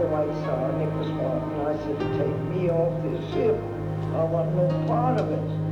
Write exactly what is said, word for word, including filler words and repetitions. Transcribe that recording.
the White Star, Nicholas Martin. I said, take me off this ship. I want no part of it.